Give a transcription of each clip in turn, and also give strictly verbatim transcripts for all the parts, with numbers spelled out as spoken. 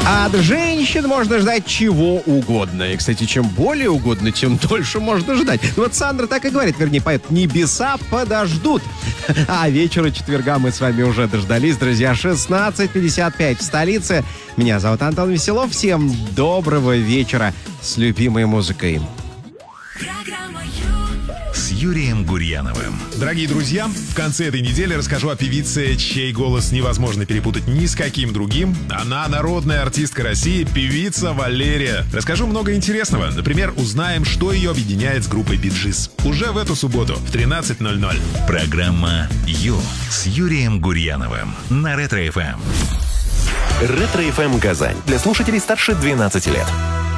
От женщин можно ждать чего угодно. И, кстати, чем более угодно, тем дольше можно ждать. Ну вот Сандра так и говорит, вернее, поэт, небеса подождут. А вечера четверга мы с вами уже дождались, друзья. шестнадцать пятьдесят пять в столице. Меня зовут Антон Веселов. Всем доброго вечера с любимой музыкой. С Юрием Гурьяновым. Дорогие друзья, в конце этой недели расскажу о певице, чей голос невозможно перепутать ни с каким другим. Она народная артистка России, певица Валерия. Расскажу много интересного. Например, узнаем, что ее объединяет с группой Bee Gees. Уже в эту субботу в тринадцать ноль ноль. Программа «Ю» с Юрием Гурьяновым на Ретро-эф эм. Ретро-эф эм Казань. Для слушателей старше двенадцати лет.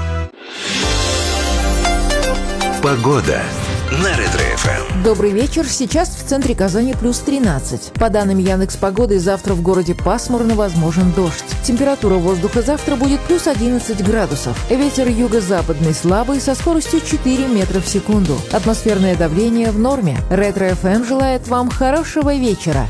Погода на Ретро-эф эм. Добрый вечер. Сейчас в центре Казани плюс тринадцать. По данным Яндекс.Погоды, завтра в городе пасмурно, возможен дождь. Температура воздуха завтра будет плюс одиннадцать градусов. Ветер юго-западный слабый со скоростью четыре метра в секунду. Атмосферное давление в норме. Ретро-эф эм желает вам хорошего вечера.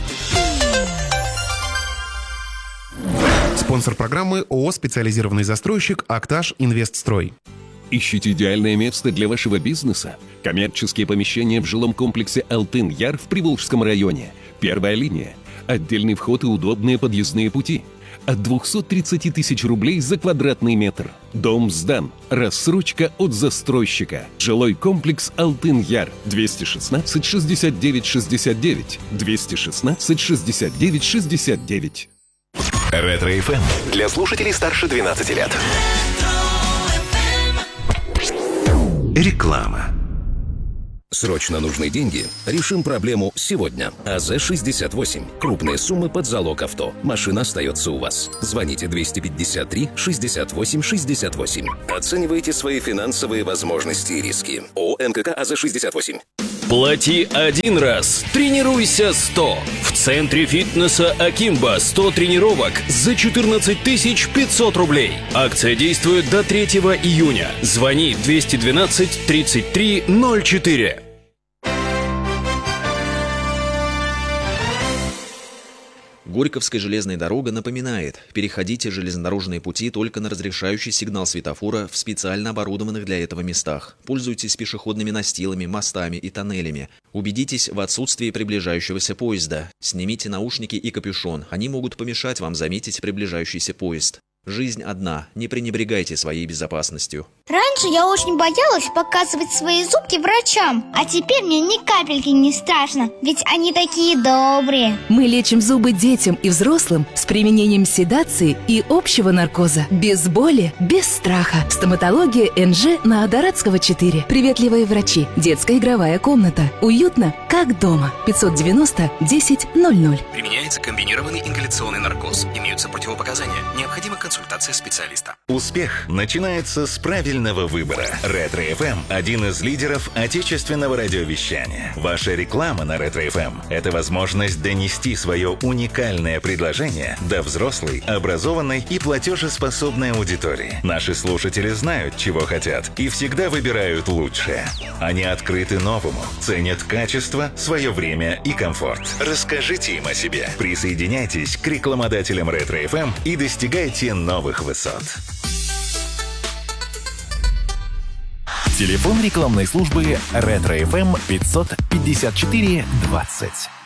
Спонсор программы ООО «Специализированный застройщик Актаж Инвестстрой». Ищите идеальное место для вашего бизнеса? Коммерческие помещения в жилом комплексе «Алтын-Яр» в Приволжском районе. Первая линия. Отдельный вход и удобные подъездные пути. От двухсот тридцати тысяч рублей за квадратный метр. Дом сдан. Рассрочка от застройщика. Жилой комплекс «Алтын-Яр». двести шестнадцать шестьдесят девять шестьдесят девять. двести шестнадцать шестьдесят девять шестьдесят девять. Ретро-эф эм. Для слушателей старше двенадцати лет. Реклама. Срочно нужны деньги? Решим проблему сегодня. АЗ шестьдесят восемь. Крупные суммы под залог авто. Машина остается у вас. Звоните двести пятьдесят три шестьдесят восемь шестьдесят восемь. Оценивайте свои финансовые возможности и риски. ООО МКК АЗ шестьдесят восемь. Плати один раз, тренируйся сто. В центре фитнеса Акимба сто тренировок за четырнадцать тысяч пятьсот рублей. Акция действует до третьего июня. Звони двести двенадцать тридцать три ноль четыре. Горьковская железная дорога напоминает: переходите железнодорожные пути только на разрешающий сигнал светофора в специально оборудованных для этого местах. Пользуйтесь пешеходными настилами, мостами и тоннелями. Убедитесь в отсутствии приближающегося поезда. Снимите наушники и капюшон, они могут помешать вам заметить приближающийся поезд. Жизнь одна, не пренебрегайте своей безопасностью. Раньше я очень боялась показывать свои зубки врачам, а теперь мне ни капельки не страшно, ведь они такие добрые. Мы лечим зубы детям и взрослым с применением седации и общего наркоза. Без боли, без страха. Стоматология эн жэ на Адаратского четыре. Приветливые врачи. Детская игровая комната. Уютно, как дома. пятьсот девяносто десять ноль ноль. Применяется комбинированный ингаляционный наркоз. Имеются противопоказания. Необходима консультация специалиста. Успех начинается с правильного выбора. Ретро-эф эм – один из лидеров отечественного радиовещания. Ваша реклама на Ретро-эф эм – это возможность донести свое уникальное предложение до взрослой, образованной и платежеспособной аудитории. Наши слушатели знают, чего хотят, и всегда выбирают лучшее. Они открыты новому, ценят качество, свое время и комфорт. Расскажите им о себе. Присоединяйтесь к рекламодателям Ретро-эф эм и достигайте новых высот. Телефон рекламной службы Ретро-эф эм пятьсот пятьдесят четыре двадцать.